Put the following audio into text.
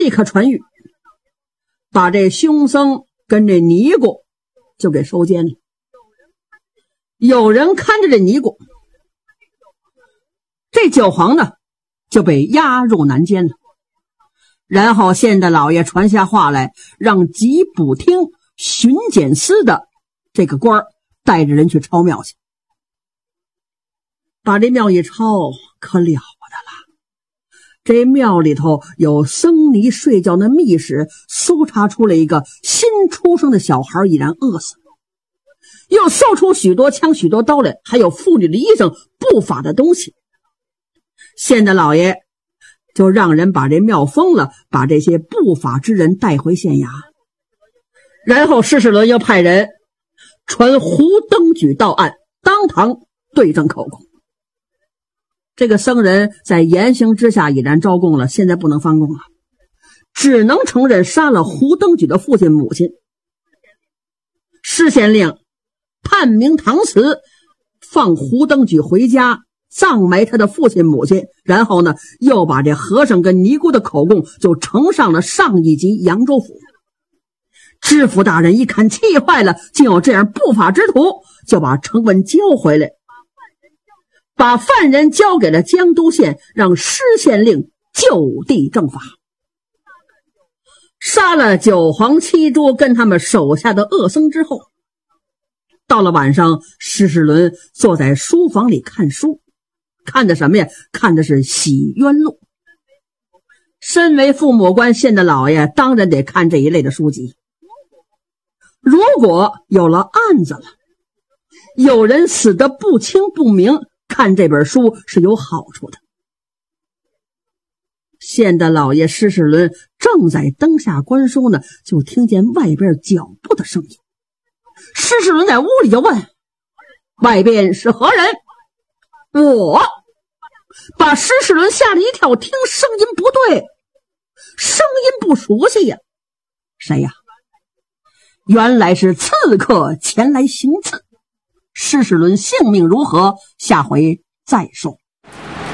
立刻传谕，把这凶僧跟这尼姑就给收监了。有人看着这尼姑，这九皇呢就被押入南监了。然后县的老爷传下话来，让吉补厅巡检司的这个官带着人去抄庙去。把这庙一抄，可了不得了。这庙里头有僧尼睡觉的密室，搜查出了一个新出生的小孩已然饿死，又搜出许多枪许多刀来，还有妇女的衣裳不法的东西。县的老爷就让人把这庙封了，把这些不法之人带回县衙。然后施世伦又派人传胡登举到案，当堂对证口供。这个僧人在严刑之下已然招供了，现在不能翻供了，只能承认杀了胡登举的父亲母亲。施县令判明唐词，放胡登举回家葬埋他的父亲母亲，然后呢又把这和尚跟尼姑的口供就呈上了上一级扬州府。知府大人一看气坏了，竟有这样不法之徒，就把呈文交回来，把犯人交给了江都县，让施县令就地正法。杀了九皇七珠跟他们手下的恶僧之后，到了晚上，施世伦坐在书房里看书，看的什么呀？看的是《洗冤录》。身为父母官县的老爷，当然得看这一类的书籍。如果有了案子了，有人死得不清不明，看这本书是有好处的。县的老爷施世伦正在灯下观书呢，就听见外边脚步的声音。施世伦在屋里就问：外边是何人？我把施世伦吓了一跳，听声音不对，声音不熟悉呀。谁呀？原来是刺客前来行刺。施世伦性命如何，下回再说。